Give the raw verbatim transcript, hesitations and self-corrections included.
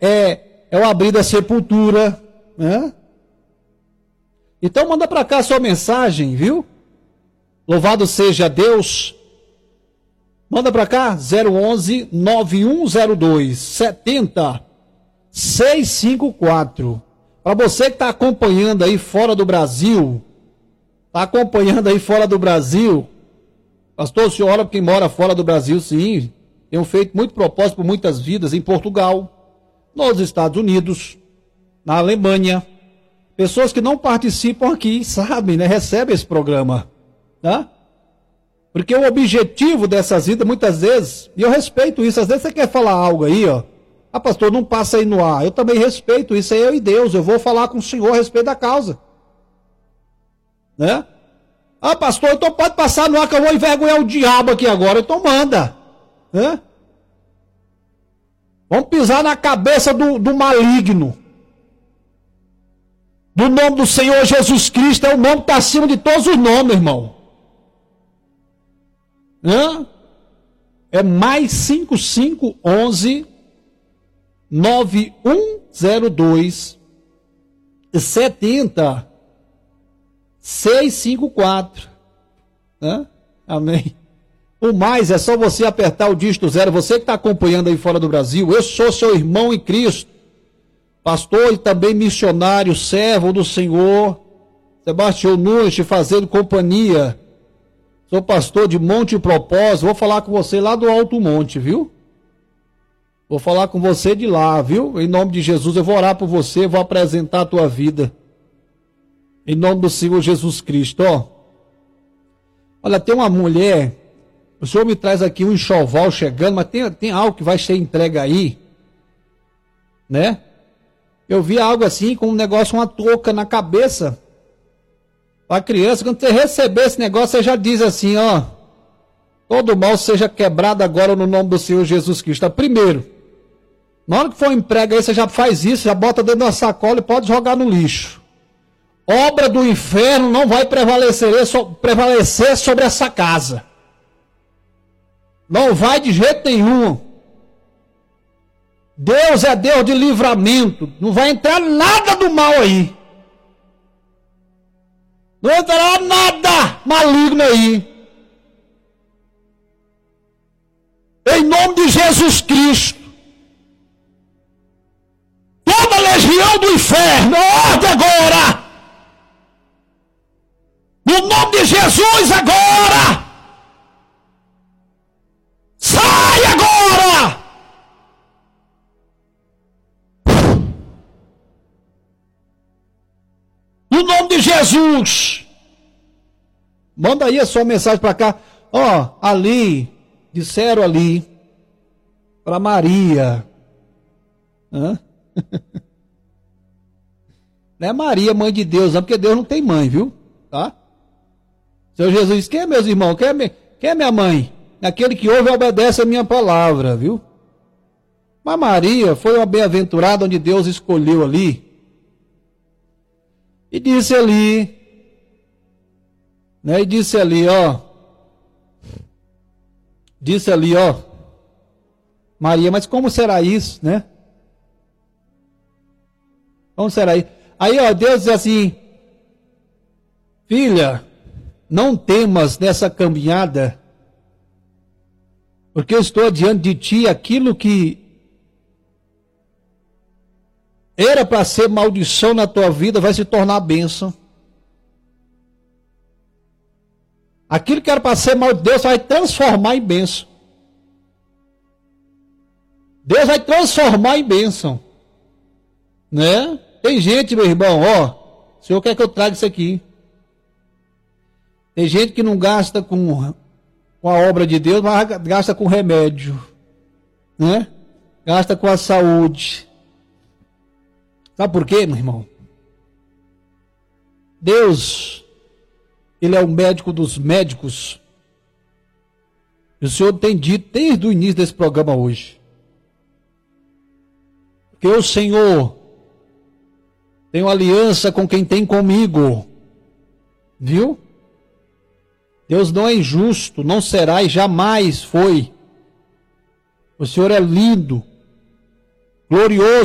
é, é o abrir da sepultura, né? Então manda para cá a sua mensagem, viu? Louvado seja Deus. Manda para cá, zero onze, nove um zero dois, sete zero, seis cinco quatro. Para você que está acompanhando aí fora do Brasil, está acompanhando aí fora do Brasil, pastor, o senhor olha para quem mora fora do Brasil, sim, tem feito muito propósito por muitas vidas em Portugal, nos Estados Unidos, na Alemanha. Pessoas que não participam aqui, sabem, né? Recebem esse programa, tá? Porque o objetivo dessas vidas, muitas vezes, e eu respeito isso, às vezes você quer falar algo aí, ó. Ah, pastor, não passa aí no ar. Eu também respeito isso, é eu e Deus. Eu vou falar com o senhor a respeito da causa. Né? Ah, pastor, então pode passar no ar que eu vou envergonhar o diabo aqui agora. Então manda. Né? Vamos pisar na cabeça do, do maligno. Do nome do Senhor Jesus Cristo, é o nome que está acima de todos os nomes, irmão. Né? É mais cinco cinco onze nove um zero dois, sete zero, seis cinco quatro. Né? Amém. O mais é só você apertar o dígito zero. Você que está acompanhando aí fora do Brasil, eu sou seu irmão em Cristo, pastor e também missionário, servo do Senhor, Sebastião Nunes, te fazendo companhia. Sou pastor de Monte Propósito. Vou falar com você lá do Alto Monte, viu? Vou falar com você de lá, viu? Em nome de Jesus, eu vou orar por você, vou apresentar a tua vida. Em nome do Senhor Jesus Cristo, ó. Olha, tem uma mulher, o Senhor me traz aqui um enxoval chegando, mas tem, tem algo que vai ser entregue aí, né? Eu vi algo assim, com um negócio, uma touca na cabeça, para a criança. Quando você receber esse negócio, você já diz assim, ó, todo mal seja quebrado agora no nome do Senhor Jesus Cristo. Primeiro, na hora que for emprego aí, você já faz isso, já bota dentro da sacola e pode jogar no lixo. Obra do inferno não vai prevalecer, prevalecer sobre essa casa. Não vai de jeito nenhum. Deus é Deus de livramento. Não vai entrar nada do mal aí. Não entrará nada maligno aí. Em nome de Jesus Cristo. Toda legião do inferno, ordem agora. No nome de Jesus agora. Sai agora. No nome de Jesus. Manda aí a sua mensagem para cá. Ó, ali, disseram ali, para Maria. Hã? Não é Maria, mãe de Deus, não, porque Deus não tem mãe, viu? Tá? Senhor Jesus diz, quem é meus irmãos? Quem é, me... quem é minha mãe? Aquele que ouve e obedece a minha palavra, viu? Mas Maria foi uma bem-aventurada onde Deus escolheu ali. E disse ali, né? E disse ali, ó. Disse ali, ó. Maria, mas como será isso, né? Como será isso? Aí, ó, Deus diz assim, filha, não temas nessa caminhada, porque eu estou diante de ti aquilo que era para ser maldição na tua vida, vai se tornar bênção. Aquilo que era para ser mal, Deus vai transformar em bênção. Deus vai transformar em bênção. Né? Tem gente, meu irmão, ó, o Senhor quer que eu traga isso aqui. Tem gente que não gasta com, com a obra de Deus, mas gasta com remédio. Né? Gasta com a saúde. Sabe por quê, meu irmão? Deus, Ele é o médico dos médicos. E o Senhor tem dito desde o início desse programa hoje. Que o Senhor tem uma aliança com quem tem comigo. Viu? Deus não é injusto, não será e jamais foi. O Senhor é lindo, glorioso.